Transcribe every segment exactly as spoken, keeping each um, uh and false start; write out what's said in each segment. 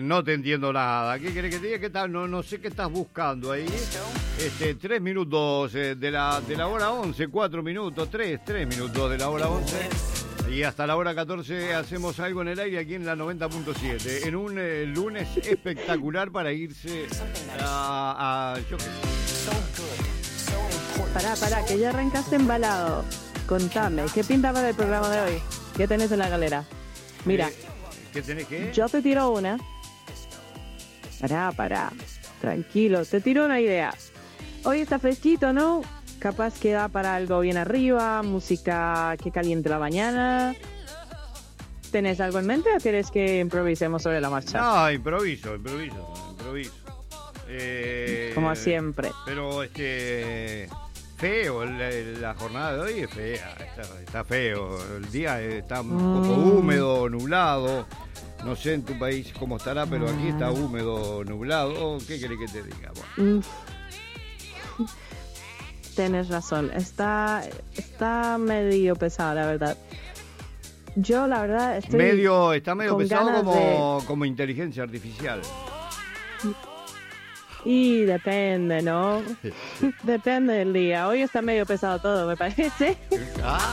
no te entiendo nada. ¿Qué querés que te diga? ¿Qué tal? No, no sé qué estás buscando ahí. Este, tres minutos eh, de la de la hora once, cuatro minutos, tres, tres minutos de la hora once. Y hasta la hora catorce hacemos algo en el aire aquí en la noventa punto siete. En un eh, lunes espectacular para irse a... a yo qué sé. Pará, pará, que ya arrancaste embalado. Contame, ¿qué pinta para el programa de hoy? ¿Qué tenés en la galera? Mira. Eh, ¿Qué tenés que? Yo te tiro una. Pará, pará. Tranquilo, te tiro una idea. Hoy está fresquito, ¿no? Capaz que da para algo bien arriba, música que caliente la mañana. ¿Tenés algo en mente o querés que improvisemos sobre la marcha? No, improviso, improviso, improviso. Eh, Como siempre. Pero este... Feo, la, la jornada de hoy es fea, está, está feo. El día está un poco Mm. húmedo, nublado. No sé en tu país cómo estará, pero aquí está húmedo, nublado. ¿Qué querés que te diga? Bueno. Mm. Tienes razón, está, está medio pesado, la verdad. Yo, la verdad, estoy Medio, está medio con pesado ganas como, como inteligencia artificial. Y depende, ¿no? Depende del día. Hoy está medio pesado todo, me parece. Ah.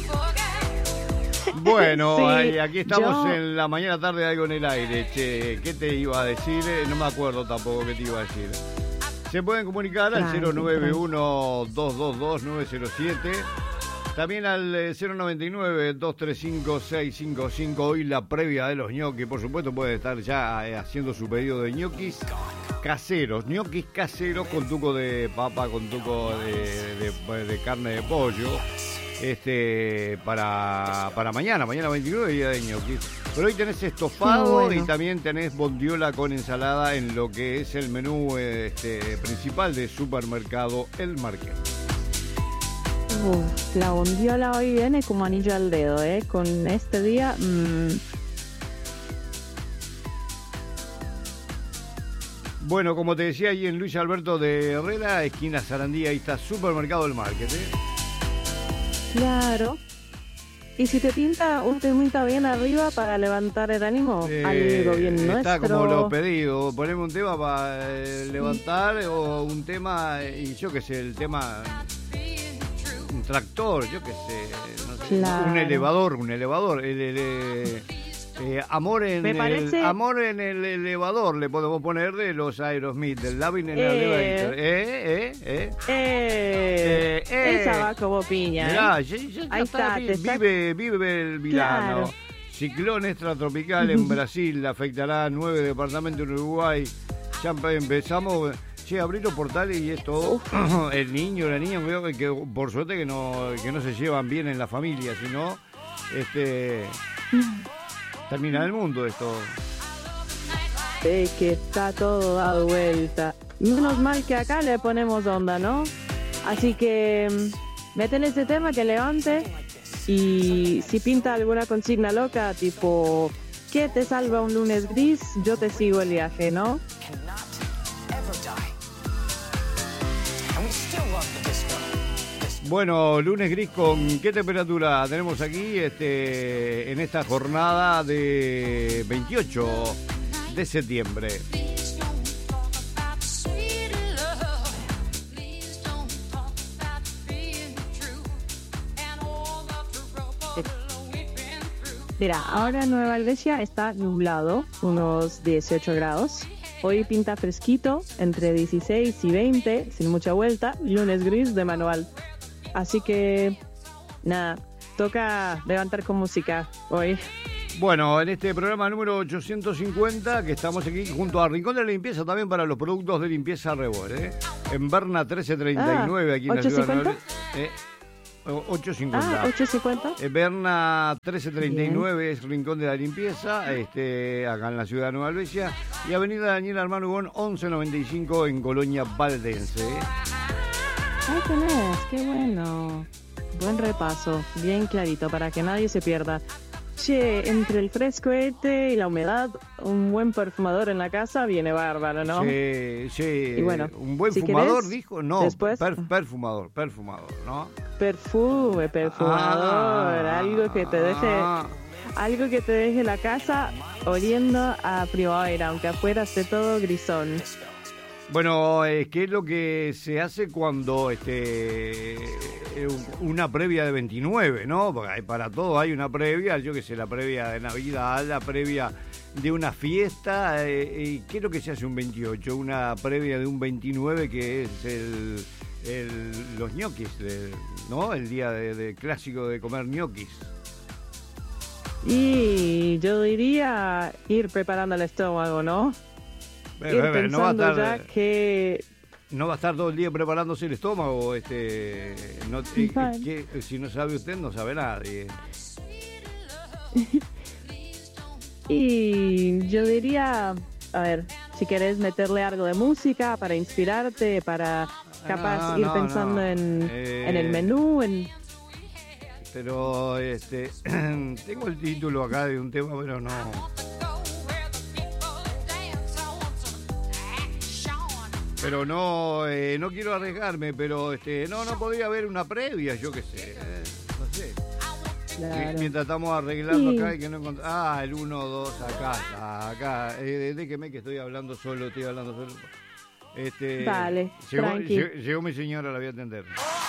Bueno, Sí, ahí- aquí estamos yo- en la mañana tarde de algo en el aire. Che, ¿qué te iba a decir? Eh, No me acuerdo tampoco qué te iba a decir. Se pueden comunicar al Tranqui, cero nueve uno, dos dos dos, nueve cero siete. También al eh, cero noventa y nueve, dos tres cinco, seis cinco cinco. Hoy la previa de los ñoquis. Por supuesto puede estar ya eh, haciendo su pedido de ñoquis caseros. ñoquis caseros con tuco de papa, con tuco de, de- de carne de pollo. Este, para, para mañana, mañana veintinueve, día de ñoquis. Pero hoy tenés estofado Qué bueno. y también tenés bondiola con ensalada en lo que es el menú este, principal de supermercado El Marqués. Uf, la bondiola hoy viene como anillo al dedo, ¿eh? Con este día... mmm, Bueno, como te decía, ahí en Luis Alberto de Herrera, esquina Sarandí, ahí está Supermercado El Market, ¿eh? claro. Y si te pinta un temita bien arriba para levantar el ánimo, Eh, algo bien está nuestro. como lo pedido, poneme un tema para eh, levantar o un tema, eh, y yo qué sé, el tema, un tractor, yo qué sé, no sé, Claro. un elevador, un elevador, el, el, eh, eh, amor en Me el parece- amor en el elevador le podemos poner de los Aerosmith, del Loving in the Eh. Elevator, eh, eh, eh. Eh, Eh, eh. Esa va como piña, Mirá, ¿eh? ya, ya- ya Ahí está, está, vi- te está- vive, vive el Milano. Claro. Ciclón extratropical en Brasil afectará a nueve departamentos en Uruguay. Ya empe- empezamos, che, abrir los portales y es todo. El niño, la niña, creo que, que por suerte que no, que no se llevan bien en la familia, sino este termina el mundo esto. Sé que está todo dado vuelta. Menos mal que acá le ponemos onda, ¿no? Así que mm, meten ese tema que levante y si pinta alguna consigna loca, tipo, ¿qué te salva un lunes gris? Yo te sigo el viaje, ¿no? Bueno, lunes gris, ¿con qué temperatura tenemos aquí este, en esta jornada de veintiocho de septiembre? Mira, ahora en Nueva Albesia está nublado, unos dieciocho grados. Hoy pinta fresquito, entre dieciséis y veinte, sin mucha vuelta, lunes gris de manual. Así que, nada, toca levantar con música hoy. Bueno, en este programa número ochocientos cincuenta, que estamos aquí junto a Rincón de la Limpieza, también para los productos de limpieza Rebor, ¿eh? En Berna trece treinta y nueve, Ah, aquí en la ciudad de ¿ochocientos Nueva- eh, ochocientos cincuenta. Ah, ocho cincuenta. Eh, Berna trece treinta y nueve es Rincón de la Limpieza, este, acá en la ciudad de Nueva Albesia. Y Avenida Daniel Armando Ugón, once noventa y cinco en Colonia Valdense. ¿eh? Ahí tenés, qué bueno. Buen repaso, bien clarito, para que nadie se pierda. Che, entre el fresco este y la humedad, un buen perfumador en la casa viene bárbaro, ¿no? Sí, sí. Y bueno, un buen si fumador, querés, dijo. No, después- per- perfumador, perfumador, ¿no? Perfume, perfumador, Ah, algo que te deje ah, Algo que te deje la casa oliendo a primavera, aunque afuera esté todo grisón. Bueno, eh, ¿qué es lo que se hace cuando este eh, una previa de veintinueve, ¿no? Porque hay, para todo hay una previa, yo que sé, la previa de Navidad, la previa de una fiesta. Eh, ¿y qué es lo que se hace un veintiocho? Una previa de un veintinueve que es el, el los ñoquis, eh, ¿no? El día de, de clásico de comer ñoquis. Y yo diría ir preparando el estómago, ¿no? Ver, ir ver, ver, pensando no va a estar, ya que... No va a estar todo el día preparándose el estómago, este, no, eh, que, si no sabe usted, no sabe nadie. Y yo diría, a ver, si querés meterle algo de música para inspirarte, para capaz no, ir no, pensando no. En, Eh, en el menú, en... Pero, este, tengo el título acá de un tema, pero no... Pero no, eh, no quiero arriesgarme, pero este, no, no podría haber una previa, yo qué sé, eh, no sé. Claro. Mientras estamos arreglando Sí. acá y que no encontramos... Ah, el uno, dos, acá, está, acá. Eh, déjeme que estoy hablando solo, estoy hablando solo. Este, Vale, llegó, tranqui. llegó, llegó mi señora, la voy a atender.